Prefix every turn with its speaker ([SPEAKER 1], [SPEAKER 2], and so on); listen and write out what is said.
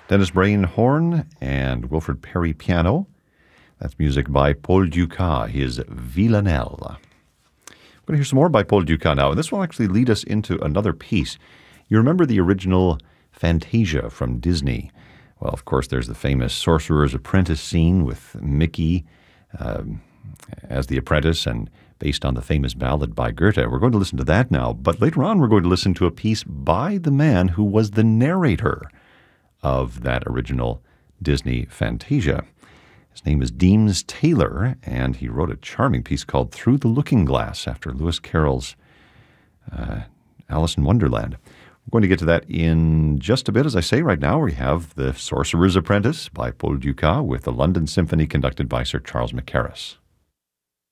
[SPEAKER 1] Dennis Brain horn and Wilfred Perry piano. That's music by Paul Dukas, his Villanelle. We're going to hear some more by Paul Dukas now, and this will actually lead us into another piece. You remember the original Fantasia from Disney? Well, of course, there's the famous Sorcerer's Apprentice scene with Mickey as the apprentice and based on the famous ballad by Goethe. We're going to listen to that now, but later on we're going to listen to a piece by the man who was the narrator of that original Disney Fantasia. His name is Deems Taylor, and he wrote a charming piece called Through the Looking Glass after Lewis Carroll's Alice in Wonderland. We're going to get to that in just a bit. As I say, right now we have The Sorcerer's Apprentice by Paul Dukas with the London Symphony conducted by Sir Charles Mackerras.